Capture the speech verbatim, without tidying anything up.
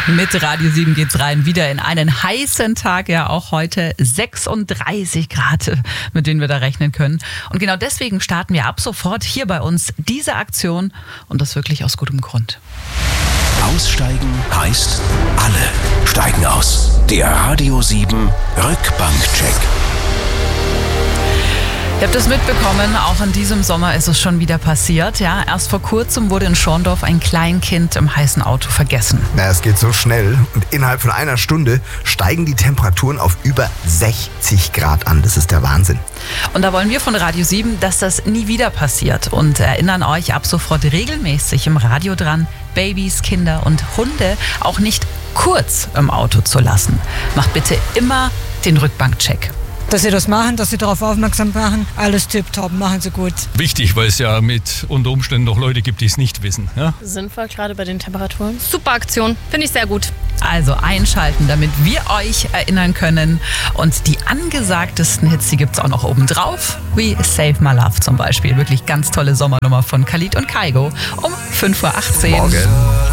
Mit Radio sieben geht's rein, wieder in einen heißen Tag, ja auch heute sechsunddreißig Grad, mit denen wir da rechnen können. Und genau deswegen starten wir ab sofort hier bei uns diese Aktion und das wirklich aus gutem Grund. Aussteigen heißt, alle steigen aus. Der Radio sieben Rückbankcheck. Ihr habt es mitbekommen, auch in diesem Sommer ist es schon wieder passiert. Ja, erst vor kurzem wurde in Schorndorf ein Kleinkind im heißen Auto vergessen. Na, es geht so schnell und innerhalb von einer Stunde steigen die Temperaturen auf über sechzig Grad an. Das ist der Wahnsinn. Und da wollen wir von Radio sieben, dass das nie wieder passiert und erinnern euch ab sofort regelmäßig im Radio dran, Babys, Kinder und Hunde auch nicht kurz im Auto zu lassen. Macht bitte immer den Rückbankcheck. Dass sie das machen, dass sie darauf aufmerksam machen. Alles tipptopp, machen sie gut. Wichtig, weil es ja mit unter Umständen noch Leute gibt, die es nicht wissen. Ja? Sinnvoll, gerade bei den Temperaturen. Super Aktion, finde ich sehr gut. Also einschalten, damit wir euch erinnern können. Und die angesagtesten Hits, die gibt es auch noch oben drauf, wie Save My Love zum Beispiel. Wirklich ganz tolle Sommernummer von Khalid und Kygo um fünf Uhr achtzehn. Morgen.